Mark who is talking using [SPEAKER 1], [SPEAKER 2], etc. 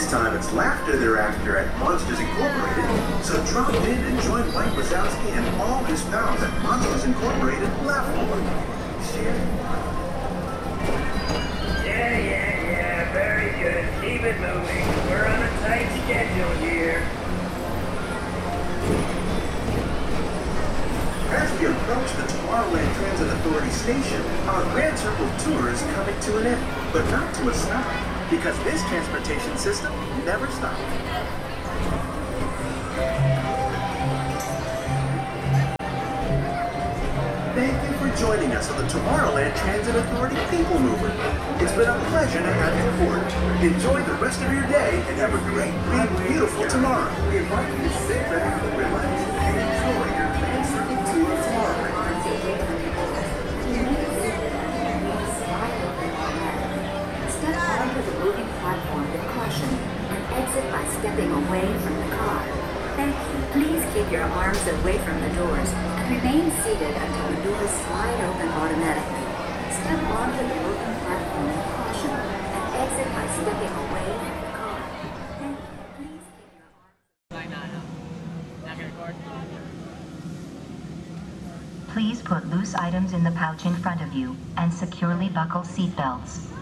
[SPEAKER 1] This time it's laughter they're after at Monsters Incorporated. So drop in and join Mike Wazowski and all his pals at Monsters Incorporated Laugh More.
[SPEAKER 2] Yeah, very good. Keep it moving. We're on a tight schedule here.
[SPEAKER 1] As we approach the Tomorrowland Transit Authority station, our Grand Circle tour is coming to an end, but not to a stop, because this transportation system never stops. Thank you for joining us on the Tomorrowland Transit Authority People Mover. It's been a pleasure to have you aboard. Enjoy the rest of your day and have a great, big, beautiful tomorrow. We invite you to sit back, relax, and enjoy your Grand Circle tour of Tomorrowland.
[SPEAKER 3] Step onto the moving platform with caution and exit by stepping away from the car. Thank you. Please keep your arms away from the doors and remain seated until the doors slide open automatically. Step onto the moving platform with caution and exit by stepping away from the car. Thank you. Please keep your arms.
[SPEAKER 4] Please put loose items in the pouch in front of you and securely buckle seatbelts.